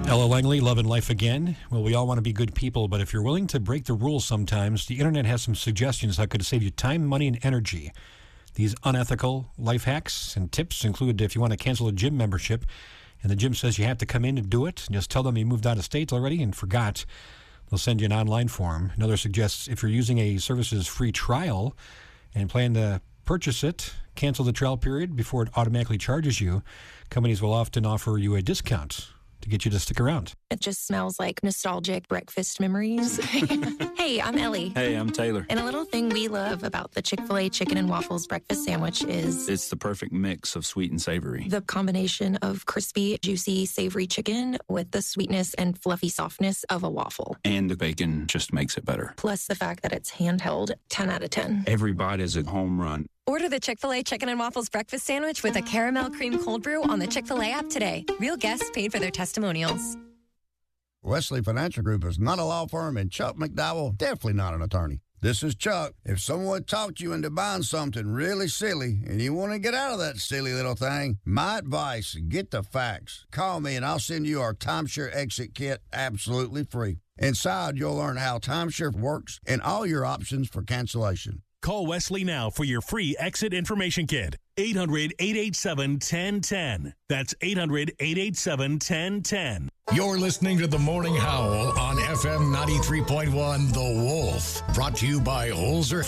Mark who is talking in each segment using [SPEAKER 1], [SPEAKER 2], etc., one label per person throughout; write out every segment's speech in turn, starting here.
[SPEAKER 1] Ella Langley, Love and Life Again. Well, we all want to be good people, but if you're willing to break the rules sometimes, the internet has some suggestions that could save you time, money, and energy. These unethical life hacks and tips include if you want to cancel a gym membership and the gym says you have to come in and do it, and just tell them you moved out of state already and forgot, they'll send you an online form. Another suggests if you're using a service's free trial and plan to purchase it, cancel the trial period before it automatically charges you. Companies will often offer you a discount to get you to stick around.
[SPEAKER 2] It just smells like nostalgic breakfast memories. Hey, I'm Ellie.
[SPEAKER 3] Hey, I'm Taylor.
[SPEAKER 2] And a little thing we love about the Chick-fil-A chicken and waffles breakfast sandwich is...
[SPEAKER 3] it's the perfect mix of sweet and savory.
[SPEAKER 2] the combination of crispy, juicy, savory chicken with the sweetness and fluffy softness of a waffle.
[SPEAKER 3] And the bacon just makes it better.
[SPEAKER 2] Plus the fact that it's handheld, 10 out of 10.
[SPEAKER 3] Every bite is a home run.
[SPEAKER 4] Order the Chick-fil-A Chicken and Waffles breakfast sandwich with a caramel cream cold brew on the Chick-fil-A app today. Real guests paid for their testimonials.
[SPEAKER 5] Wesley Financial Group is not a law firm, and Chuck McDowell definitely not an attorney. This is Chuck. If someone talked you into buying something really silly and you want to get out of that silly little thing, my advice, get the facts. Call me and I'll send you our timeshare exit kit absolutely free. Inside, you'll learn how timeshare works and all your options for cancellation.
[SPEAKER 6] Call Wesley now for your free exit information kit. 800-887-1010. That's 800-887-1010.
[SPEAKER 7] You're listening to The Morning Howl on FM 93.1 The Wolf. Brought to you by Holzer.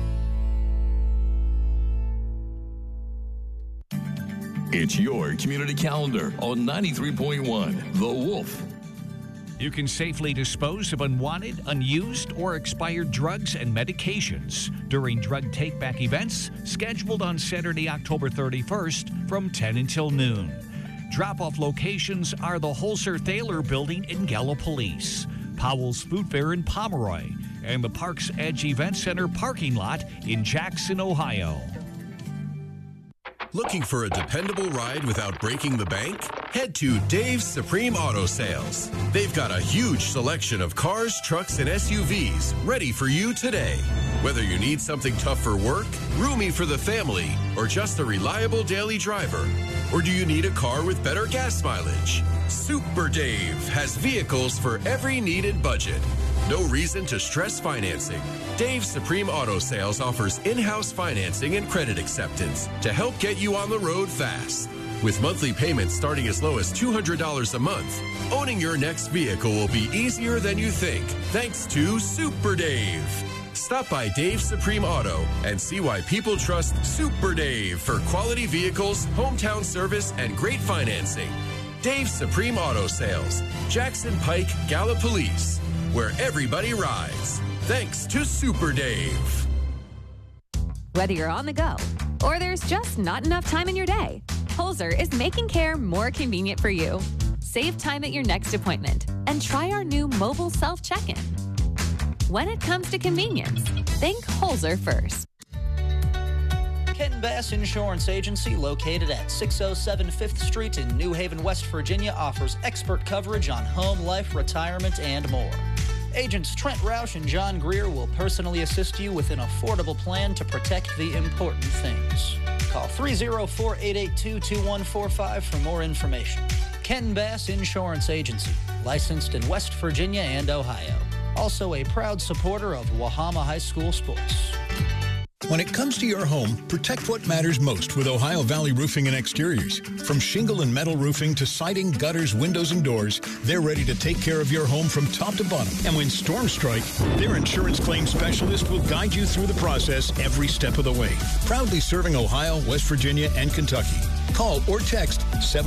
[SPEAKER 8] It's your community calendar on 93.1 The Wolf.
[SPEAKER 9] You can safely dispose of unwanted, unused, or expired drugs and medications during drug take-back events scheduled on Saturday, October 31st from 10 until noon. Drop-off locations are the Holzer Thaler Building in Gallipolis, Powell's Food Fair in Pomeroy, and the Parks Edge Event Center parking lot in Jackson, Ohio.
[SPEAKER 10] Looking for a dependable ride without breaking the bank? Head to Dave's Supreme Auto Sales. They've got a huge selection of cars, trucks, and SUVs ready for you today. Whether you need something tough for work, roomy for the family, or just a reliable daily driver, or do you need a car with better gas mileage? Super Dave has vehicles for every needed budget. No reason to stress financing. Dave's Supreme Auto Sales offers in-house financing and credit acceptance to help get you on the road fast. With monthly payments starting as low as $200 a month, owning your next vehicle will be easier than you think, thanks to Super Dave. Stop by Dave's Supreme Auto and see why people trust Super Dave for quality vehicles, hometown service, and great financing. Dave's Supreme Auto Sales, Jackson Pike, Gallipolis, where everybody rides. Thanks to Super Dave.
[SPEAKER 4] Whether you're on the go or there's just not enough time in your day, Holzer is making care more convenient for you. Save time at your next appointment and try our new mobile self-check-in. When it comes to convenience, think Holzer first.
[SPEAKER 11] Ken Bass Insurance Agency, located at 607 5th Street in New Haven, West Virginia, offers expert coverage on home, life, retirement, and more. Agents Trent Roush and John Greer will personally assist you with an affordable plan to protect the important things. Call 304-882-2145 for more information. Ken Bass Insurance Agency, licensed in West Virginia and Ohio. Also a proud supporter of Wahama High School sports.
[SPEAKER 7] When it comes to your home, protect what matters most with Ohio Valley Roofing and Exteriors. From shingle and metal roofing to siding, gutters, windows, and doors, they're ready to take care of your home from top to bottom. And when storms strike, their insurance claim specialist will guide you through the process every step of the way. Proudly serving Ohio, West Virginia, and Kentucky. Call or text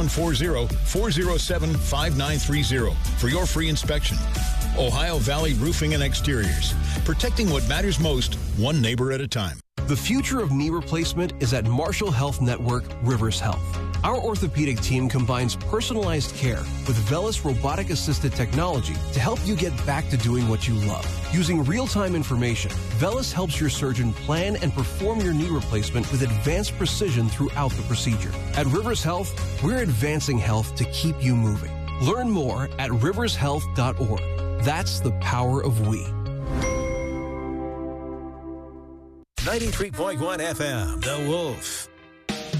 [SPEAKER 7] 740-407-5930 for your free inspection. Ohio Valley Roofing and Exteriors. Protecting what matters most, one neighbor at a time.
[SPEAKER 12] The future of knee replacement is at Marshall Health Network Rivers Health. Our orthopedic team combines personalized care with VELYS robotic-assisted technology to help you get back to doing what you love. Using real-time information, VELYS helps your surgeon plan and perform your knee replacement with advanced precision throughout the procedure. At Rivers Health, we're advancing health to keep you moving. Learn more at rivershealth.org. That's the power of we.
[SPEAKER 10] 93.1 FM, The Wolf.